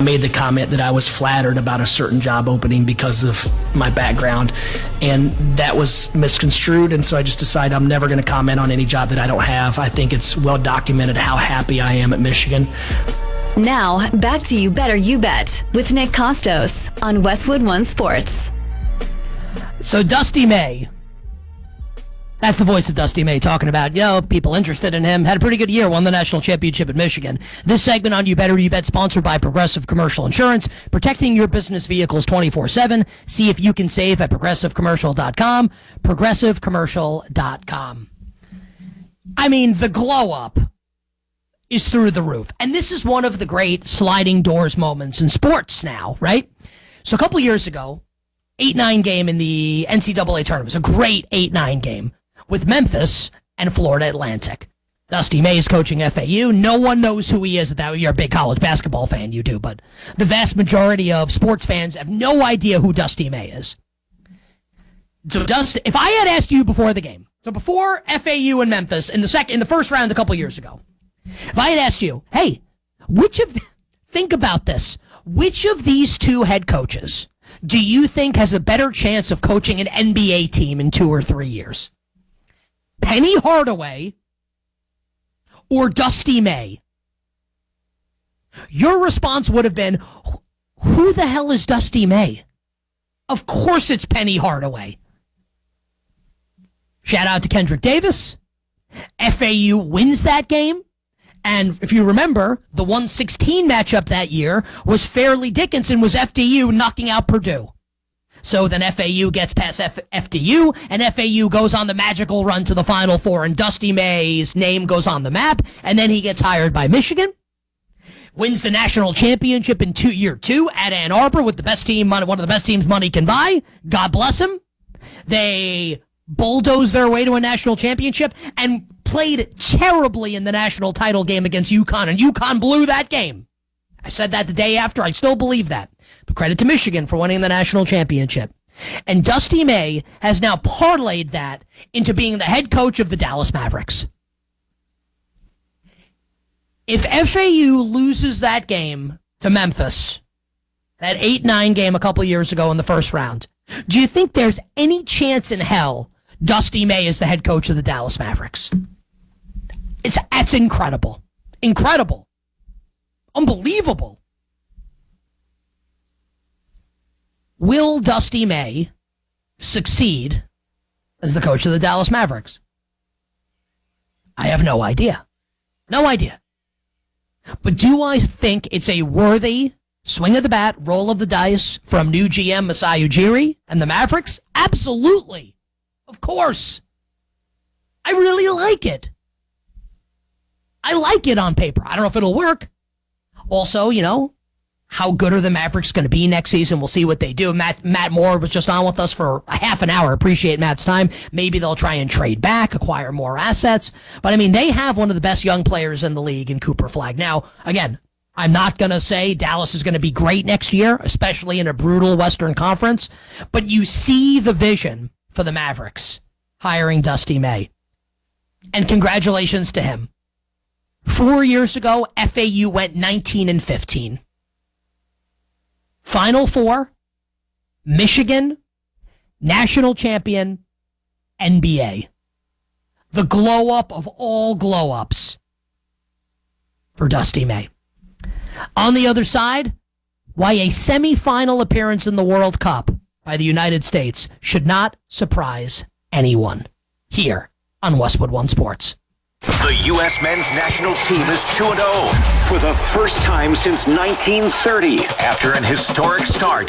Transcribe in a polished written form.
made the comment that I was flattered about a certain job opening because of my background, and that was misconstrued, and so I just decided I'm never going to comment on any job that I don't have. I think it's well documented how happy I am at Michigan. Now, back to You Better You Bet with Nick Costos on Westwood One Sports. So Dusty May, that's the voice of Dusty May talking about, people interested in him. Had a pretty good year, won the national championship at Michigan. This segment on You Better You Bet, sponsored by Progressive Commercial Insurance, protecting your business vehicles 24/7. See if you can save at progressivecommercial.com. Progressivecommercial.com. I mean, the glow up is through the roof. And this is one of the great sliding doors moments in sports now, right? So a couple years ago, 8-9 game in the NCAA tournament. It was a great 8-9 game with Memphis and Florida Atlantic. Dusty May is coaching FAU. No one knows who he is. You're a big college basketball fan, you do, but the vast majority of sports fans have no idea who Dusty May is. So Dusty, if I had asked you before the game, so before FAU and Memphis in the first round a couple years ago, if I had asked you, hey, think about this, which of these two head coaches do you think has a better chance of coaching an NBA team in 2 or 3 years? Penny Hardaway or Dusty May? Your response would have been, who the hell is Dusty May? Of course it's Penny Hardaway. Shout out to Kendrick Davis. FAU wins that game. And if you remember, the 116 matchup that year was Fairleigh Dickinson was FDU knocking out Purdue. So then FAU gets past FDU, and FAU goes on the magical run to the Final Four, and Dusty May's name goes on the map, and then he gets hired by Michigan, wins the national championship in year 2 at Ann Arbor with the best team, one of the best teams money can buy. God bless him. They bulldozed their way to a national championship and played terribly in the national title game against UConn, and UConn blew that game. I said that the day after. I still believe that. But credit to Michigan for winning the national championship. And Dusty May has now parlayed that into being the head coach of the Dallas Mavericks. If FAU loses that game to Memphis, that 8-9 game a couple years ago in the first round, do you think there's any chance in hell Dusty May is the head coach of the Dallas Mavericks? That's incredible. Incredible. Unbelievable. Will Dusty May succeed as the coach of the Dallas Mavericks? I have no idea. No idea. But do I think it's a worthy swing of the bat, roll of the dice from new GM Masai Ujiri and the Mavericks? Absolutely. Of course. I really like it. I like it on paper. I don't know if it'll work. Also, how good are the Mavericks going to be next season? We'll see what they do. Matt Moore was just on with us for a half an hour. Appreciate Matt's time. Maybe they'll try and trade back, acquire more assets. But, they have one of the best young players in the league in Cooper Flagg. Now, again, I'm not going to say Dallas is going to be great next year, especially in a brutal Western Conference. But you see the vision for the Mavericks hiring Dusty May. And congratulations to him. 4 years ago, FAU went 19-15. Final Four, Michigan, national champion, NBA. The glow up of all glow ups for Dusty May. On the other side, why a semifinal appearance in the World Cup by the United States should not surprise anyone here on Westwood One Sports. The U.S. men's national team is 2-0 for the first time since 1930 after an historic start